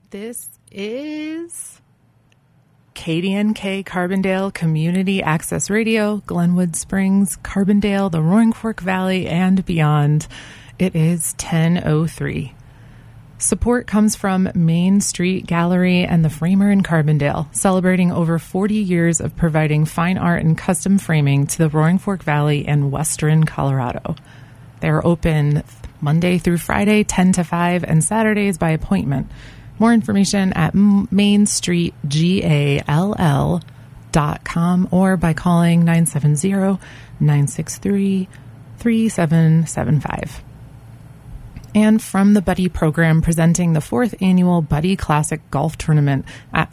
This is KDNK Carbondale Community Access Radio, Glenwood Springs, Carbondale, the Roaring Fork Valley, and beyond. It is 10:03. Support comes from Main Street Gallery and the Framer in Carbondale, celebrating over 40 years of providing fine art and custom framing to the Roaring Fork Valley and Western Colorado. They are open Monday through Friday, 10 to 5, and Saturdays by appointment. More information at mainstreetgall.com or by calling 970-963-3775. And from the Buddy program, presenting the 4th annual Buddy Classic Golf Tournament at